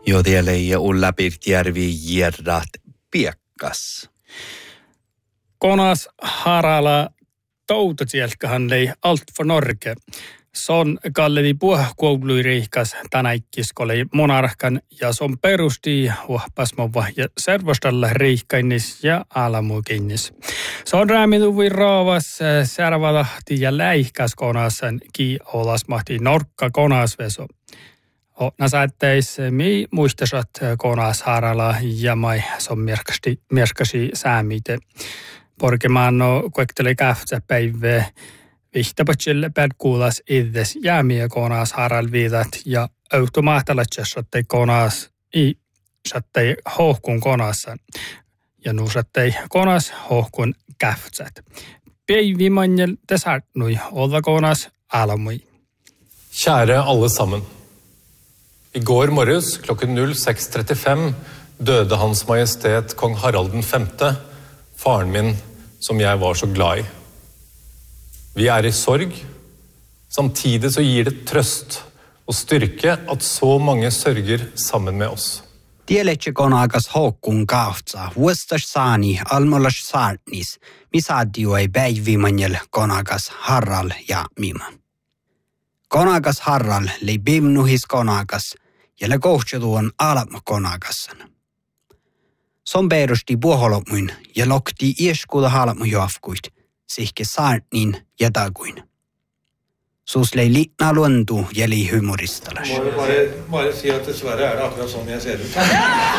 Jotielle ja Ulla-Pirtjärvi järdat piekkas. Konas harala toutatielkahan lei allt för Norge. Son kallevi puhkoului riikas tänäikkiskoli monarkan ja son perusti huohpasmova ja servostalla riikkainis ja alamukinnis. Son räämituvui raavas servalahti ja läihkäs konasen ki olasmahti norkka konasveso. Näsätteis mi muistasat konas harala ja mai son merkasi säämite. Porkemanno kuekteli kähtsä päivää. Vihtapatsille päät kuulas iddes jäämiä konas haral viitat ja automaatalatsessattei konas i sattei hohkun konassa ja nu sattei konas hohkun kähtsät. Päivi manjel tesartnui olva konas alamui. Kjære alle sammen. I går morges klokken 06.35 døde Hans Majestet Kong Harald V, faren min, som jeg var så glad i. Vi i sorg. Samtidig så gir det trøst og styrke at så mange sørger sammen med oss. Tieletse konakas hokkun kahtsa, vuostas saani almolas saarnis, misadio ei päivimanjel konakas harral ja mima. Konakas harral lei bimnuhis konakas ja le kohtsetuon alapma konakassan. Son perusti puoholopmuin ja lokti ieskuuta halapmu joafkuit, sihke saarnin ja takuin. Sus lei liitna luontu ja lii humoristalas. Bare si at dessverre det akkurat sånn jeg ser ut.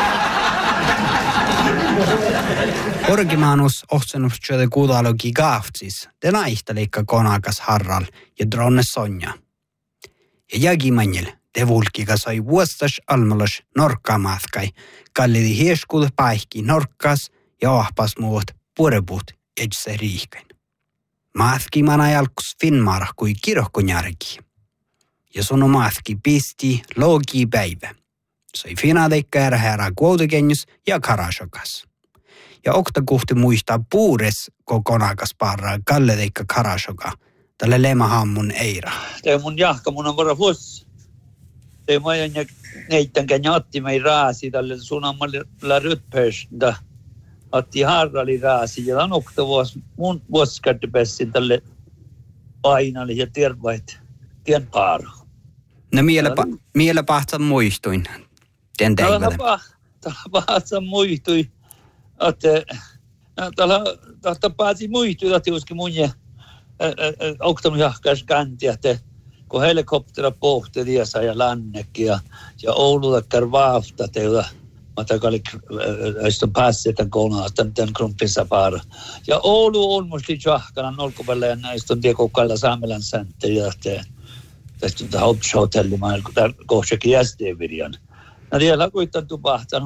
Korkimaanus ohtsenus tjöde kuutalogi kahtsis, te naihtaleikka konakas harral ja dronne sonja. Ja jagimanjel te vulkika sai vuostas almalas norkkamaatkai, kallidi hieskuut paikki norkkas ja ahpas muut purepuut etse riihkain. Maatki mana jalkus Finnmaara kui kirokkonjärgi. Ja sunu maatki pisti logi päivä. Sai finadeikka järhärä kuotekennys ja karasokas. Ja okta kuhti muistaa puures kokonakas parraa kalledeikka karasoka. Tälle lemahammun eira. Tämä mun jahka mun on vara vuosi. Tämä majan ja neittänkään jatti mei raasi tälle sunamalla ryppöstä. Atti harrali raasi ja on okta mun vuosikättipessin tälle ainalle ja tervait tien paaro. No miele pahtsa muistuin. Tien teivälä. Tällä pahtsa muistui. Tällä pahtsi muistui, että joskin mun ja oktanut jahkas kanti, että kun helikoptera pohteli ja lannekin ja Oululla vaafta teillä. Matakalik on päässyt tämän kounaan, tämän krumpinsa paara. Ja Oulu on musta jahkana nolkupäällä ja näistä on tiekoukkailla saamelän sääntöjä. Tästä on tämä hotelli, mä olen kohtakin jästeenvirjan. Ja siellä kuitenkin tupahtan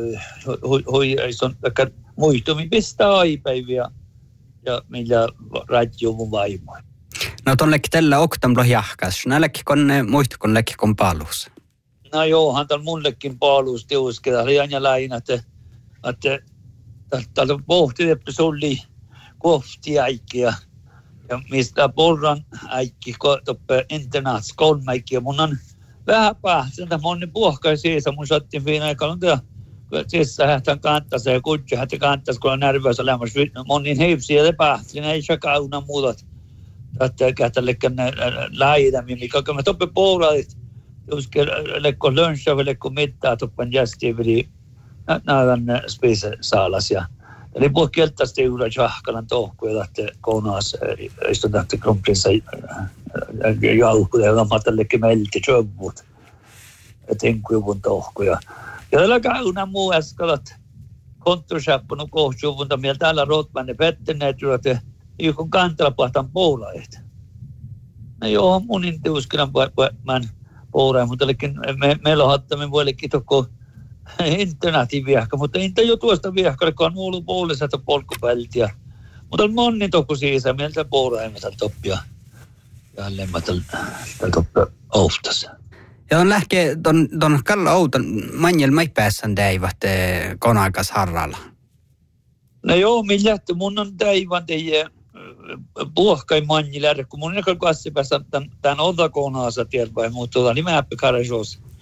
muistumi pistää aipäiviä ja millä radio mun vaimoa. No tuonnekin tällä oktamlo jahkas. Näilläkin konne muistukon läkki kon palus. No joo, hän mullekin paluus tiuskella. Oli aina läinä, että täällä pohti, että se oli kohti äikkiä. Ja mistä porran äikki, toppe internatskolmäikkiä. Mun on vähän päästä, että moni puhkai siis. Mun sattiin viime aikana, että siis hän kanttaisi ja kutsi, hän kanttaisi, kun on nervössä lämmässä. Monin heipsiä ja päästä, ei se kauna muutat. Että kähtällekin läidämiä, mikä me toppe puolet. Juske lekko lunch ja lekko middag toppan jästiveri näiden spisesaalas ja eli puhuu kieltästi juuri jahkalan tohkuja että konas istutahti krumplinsa jauhkuja ja matallekin melti tjöbbut että enkujuvun tohkuja ja tällä kauna muu äskalat konttorsappunut kohjuvunta mieltä täällä rotmanne petteneet että joku kantalapahtan puolait no joo munin tiuskinan man Oura, mutta meillä on hattamme vuodellekin toko internetiviähkä, mutta inte jo tuosta viehkälle, kun on ollut puolessa polkupältiä. Mutta on monni toko siis, ja meiltä puolaimme täällä toppia. Ja lemma täällä toppia oftassa. Ja on lähke ton kalla outon manjel mai päässän teivät konakas harralla. No joo, millä mun on teivän teijä puhkai manjilär, kun mun ei kassi päästä tämän otakonaansa tiedä vai muut tuolla nimeäppi karasos.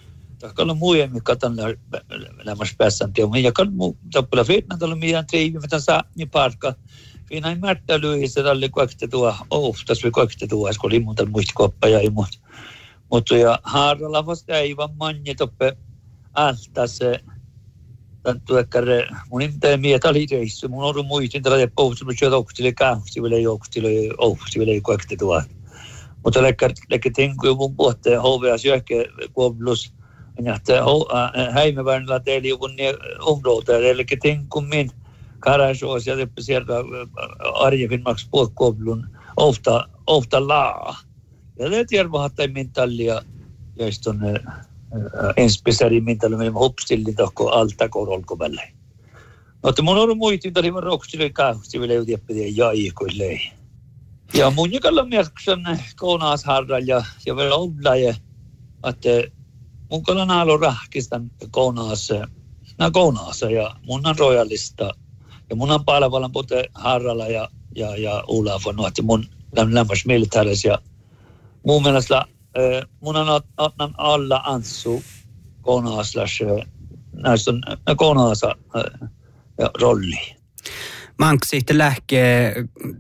Kallu muujemmin katan lämmäs päässään teomme. Ja kallu tappella fetnan tällä meidän treivimätän saani parka. Siinä ei märttä lyhissä tälle kuekte tuo. Oftas vi kuekte tuo. Esko oli muuta muista koppaja ei muuta. Mutta ja haaralla vasta ei vaan manni toppe alta se. Tuokkare mun imtää mietä oli reissu. Mun on muistin tällä pohjalla syödä oktille kahti vielä oktille kuekte tuo. Mutta läkkä tenku mun puhteen hovea syökke kuoblus. Ja häimevärnillä teillä joku område. Eli tenku min karasjoos ja teppä sieltä arjevin maks puhkoblun ofta laa. Ja det järvahattai min tallia joiston enspesari min tallia med hoppstillin tokko alta korolko välle. Mutta mun on muistin tali var roksille kahti vielä jutieppediä jaikoille. Ja mun jakalla mielestäni koonasharral ja vielä oblaje että mun kalla naalo rahkistan koonassa ja mun on royalista ja mun on palvelan pote harralla ja Olaf no että mun lämmäs militääris ja mun mielestä mun on alla ansu koonaslas näistä koonasa rolli. Manko sitten lähtee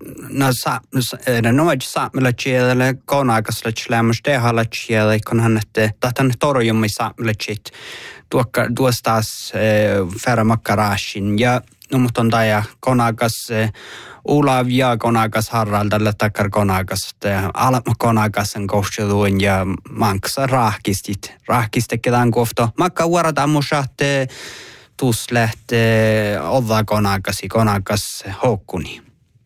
no saamilla kielellä koonaagasilla lämmäs tehalla kielellä kun hän tahtan torjummi saamilla kiet tuostaas fermakarashin ja mutta on tämä konaagas Olav ja konaagas Harald tällä takkar konaagas alma konaagasen kohtseluun ja manksa rahkisteketään kohta makka uorata musatte tuus lähtee olla konaagas houkkuni.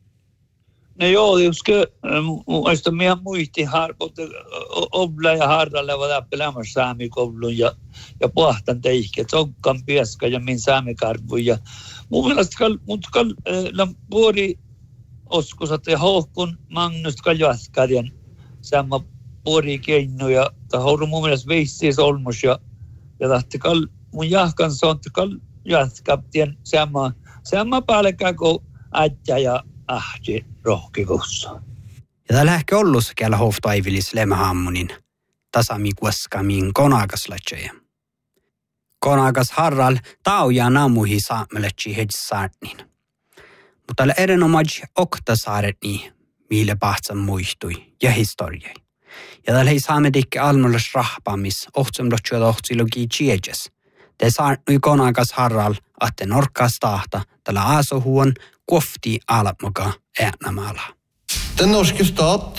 No joo, juske muista minä muisti harpot obla ja hardalle var läppelämmäs saamikoulun ja pohtan teihke tsokkan pieska ja min saamikarvu ja mun mielestä kal puori oskusat ja houkkun Magnus Kaljaskarjan sama puori keinu ja tahouru mun mielestä veissiis olmus ja tahti kal mun jahkan sont kal jaskaptien sama päällekään kuin äijä ja ahti rohkikussa. Ja täällä ehkä ollut käällä hoftaivilis lemhammunin tasami kueskamiin konaagaslatseja. Konaagas Harral tauja namuhi saameletsi hedsaarnin. Mutta täällä erinomaisesti oktasaaretni mille pahtsan muistui ja historiai. Ja täällä ei saamedikke almulles rahpaamis ohtsemlotsuja tohtsilogi tjejes. Te saartnui konaagas Harral ahte norkkaas tahta tällä aasohuon kofti alapmuka äänämaala. Den norske stat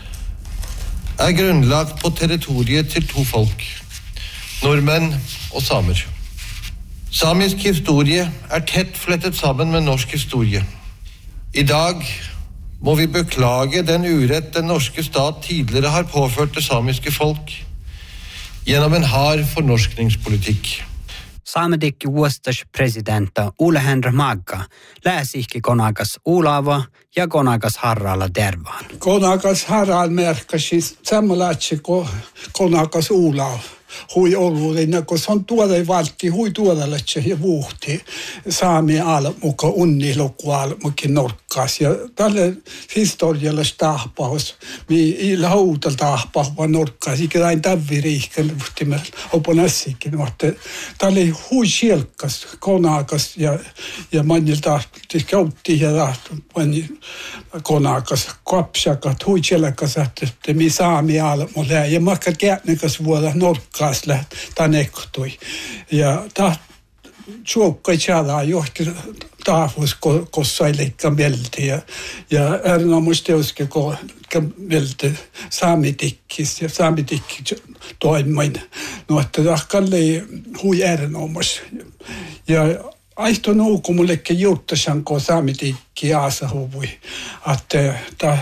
grundlagt på territoriet til to folk, nordmenn og samer. Samisk historie tett flettet sammen med norsk historie. I dag må vi beklage den urett den norske stat tidligere har påført det samiske folk gjennom en hard fornorskningspolitikk. Saamedikki vuostas presidentta Ole-Henri Magga läsihki konaagas Olava ja konaagas Harralla tervaan. Konaagas Harral merkkasi samanlaatsi kuin konaagas Olav. Hui oluudina, kun se on tuolle valtti, hui tuolle ja vuhti saami almuka unniluku almukin norkkaas. Ja tälle historialle tahpaus, mi lautal tahpaus vaan norkkaas, ikä aina täviriihken vuhtimella oponässikin. Mutta tälle hui sielkas, konaakas ja manjilta käytti ja tahti konaakas, kapsakat, hui sielkas, että mi saami almulle. Ja makka käätnekas vuoda norkkaas. Tanektui. Ja tjuokkai tjädää johti taafus, kossa ei leikka melti. Ja erinomaisesti uske, kun melti saamitikkis ja saamitikki toimin. No, että tahkalle hui erinomaisesti. Ja aihto nuuku mullekin juuttasan, kun saamitikki aasa huvui. Että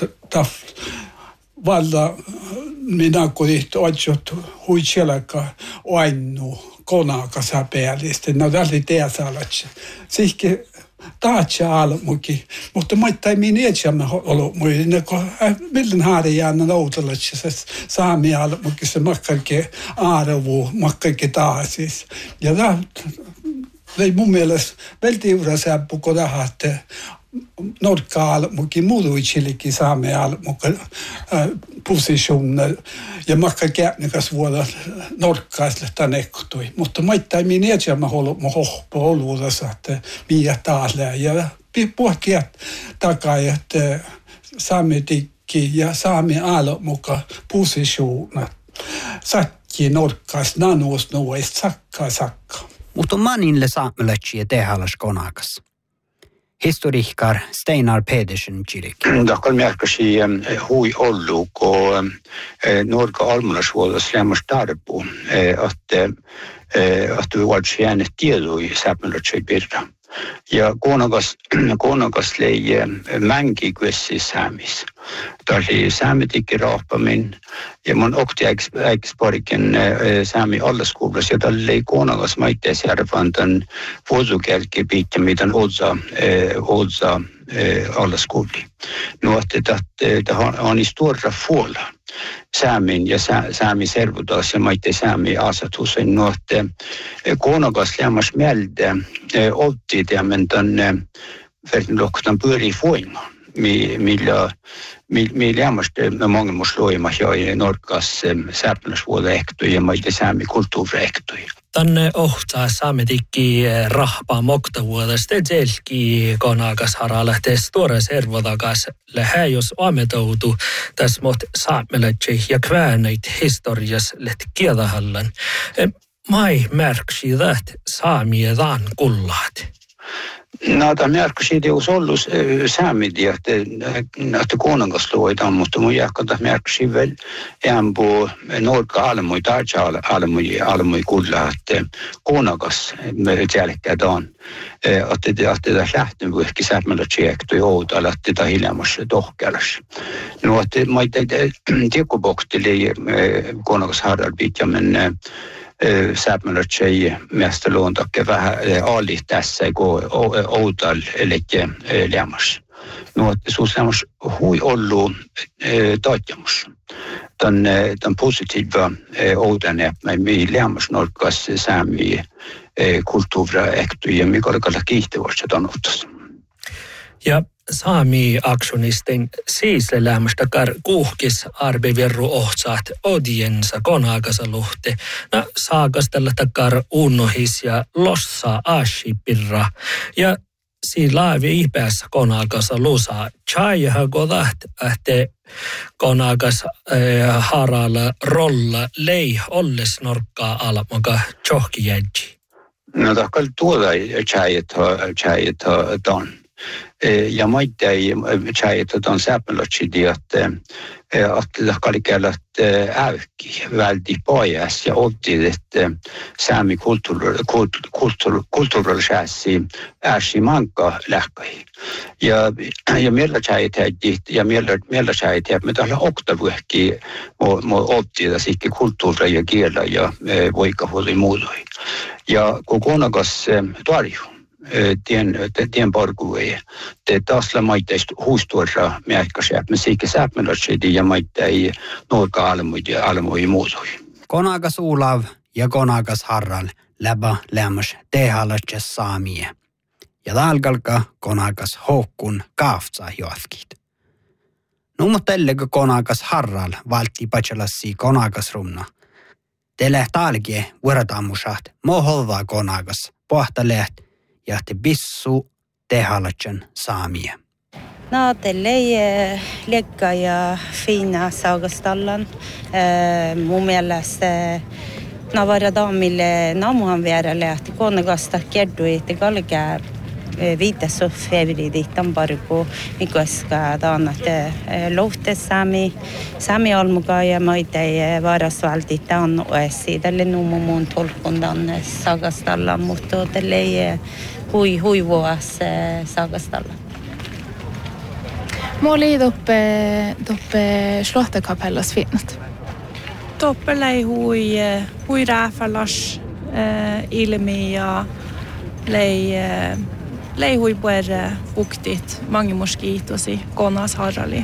valda minä kodit otsot huitselaka oinnu konaakas päällistä. No tällä teasalatsi. Sihki taatsa almuki, mutta maittain minä etsämme ollut muiden, kun millen haarijaana noutelatsi se saami almuki se makkarki arvu, makkarki taasis. Ja ei mun mielestä veltiura säppu, kun tahatte norka-almukin muruitsilikin saame almukin positioner ja makka käpnikas vuoda norkkaisle tanektui. Mutta maittain minä etsi mä hohpo oluudessa, että miä taasle ja pohtia takaa, että saame tikki ja saame almukin positioner. Sakki norkkais nanuus nuoista sakka. Mutta manille saamelätsiä tehdäläs konakas. Historikar Steinar Pedersen Chirik. Dakal märkäsi hui ollu, kun Norka almulasvuodas lämmäs tarpu, että vuodsi äänet tiedui saamelätsiä pirra. Ja konakas lei mänki kuessi saamis. Tuli saamitikki rahpamin ja mun okti äikisparikin saami allaskoulussa ja tällä lei konakas maitteessa järjestään tämän vuosukälki piittä, mitä odsa allaskouli. No, että on i stora fuola saamin ja saami servutas ja maitte saami asetusen. No, että konakas lämmäs mieltä otti tämän verran pyörii voimaan. Millä lämmästä många muslimer ja Norkas sääpnäsvuoda ehtoja ja maite saami kulttuuriehtoja. Tänne ohtaa saametikki rahpaa moktavuodesta selki konakas haralahte stora servodakas lähe jos ametoutu tässä mot saamelätsi ja kvääneit historias lähti kiedahallan. Mai märksi that saamiedan kullaat. No, tämä märkäsi teus ollut saamidi, että koonangasluoidaan, mutta mun jääkata märkäsi vielä ämpuu Norka-almui, Tarja-almui kuulla, että koonangas jälkeen että tämä lähtee vaikka säämällä tjektu ja outoilla, että tämä hiljaamassa tohkelas. No, että mä tiekkubokteli koonangas harjal pitkämen säämälätsei miestä luontakke vähän ali tässä, kun outal eleke lämmäs. No, että sun lämmäs hui ollut taitjamus. Tämän positiiva outane, mihin lämmäs norkas säämiä kulttuuriehtoja, mikä oli kalla kiihtävästä tanuttas. Ja saami aktionisten siisle lämmästä kuuhkis arbeverru ohtsaat odiensa konaakasa luhte. Na saakastella takar unnohis ja lossa aashipirra. Ja si laavi ihpeässä konaakasa lusaa. Chaiha kodaht ähte konaakas haralla rolla lei olles norkkaa almaka tjohki jädji. No takal tuoda chaiet ton. Ja maittai tjäjätetään sääpälötsi, että kallikäällä äykki välti pojas ja otti, että saami kulttuurillisääsi ääsi manka lähkäi. Ja meillä tjäjät, me täällä oktavuhki otti, että sikki kulttuuria ja kielä ja voikahuoli muutoi. Ja kun konakas tarjuu. Tien porkuvia. Te taasla maitteista huistuorra määkkäsiä, me siikä sääpmelötsidi ja maittai Norka-almui muutui. Konakas Olav ja konakas Harral läpä lämmäs tehalatses saamie. Ja talkalka konakas Håkun kaftsa joaskit. No mutta ellekö konakas Harral valtti patsalassi konakas rumna. Te lähtaalkie vuorataamusat moholvaa konakas pohta läht ja te bissu tehalatsen saamia. No, tellei lekka ja fina sagastallan. Mun mielestä navara daamille namuhan vierelle, että konagasta kertoi, että kalkea viitassu fevridittan parku, koska taannat lohte saami almuka ja maitei varasvaltit on oesi. Tälle muun tolkundan sagastallan, mutta tellei huivuas sagastallan. Mä olin toppe slottekapellas finnat. Toppe lei hui rääfällas ilmi ja lei hui puer buktit mange moskitosi konas harrali.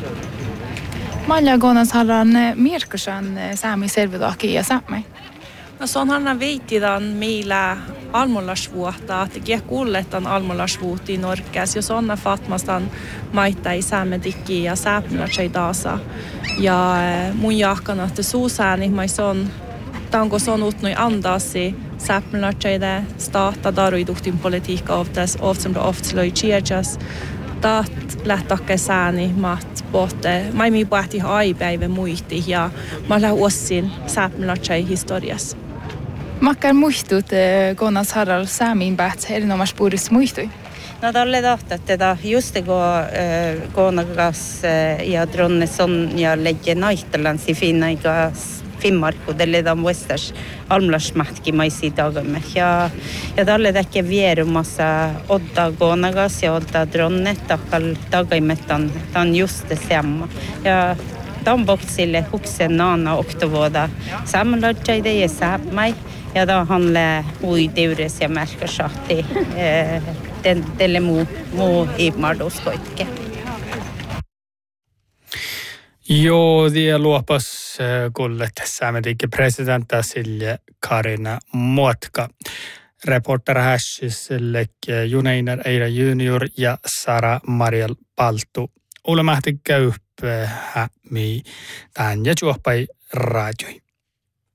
Malja konas harran mirkusan saami servidaki ja saami. No se onhan viittidan meillä almulasvuotta, että kieh kulletan almulasvuutti i Norkes, jos onna fatmastan maita i saametikki ja sääpnätsei taasa. Ja mun jahkana, että suusääni mais on, tanko son utnoi andasi sääpnätseide staata daruiduhtin politiikka ofta loi chiedjas. Taat lähtökkä sääni maat pohte, mai pohti aipäivä muisti ja mä lähdin ossin sääpnätsei historiassa. Makkar muistut Konas Harral saamin päät erinomas puudus muistui? No tälle tahtat just kun Konakas ja Dronnesson ja lägge naihtalansi finnaikas Finnmarkudelle tämän vuostas almulasmähtki maisi tagamme. Ja tälle täkke vierumassa odda Konakas ja odda Dronne takal tagamme tämän just det samma. Ja tämän boksille huksen naana oktovuoda sammanlodjaide ja saapmai. Ja da handler ui deures ja märkasahti tälle muu imardoskoikke. Joo, det luopas kullet saametikki presidentta Silje Karina Muotka. Reporter Hässiselle Juneiner Eira Junior ja Sara Mariel Paltu. Ulle mahti käyppää mi tän ja juopai radioi.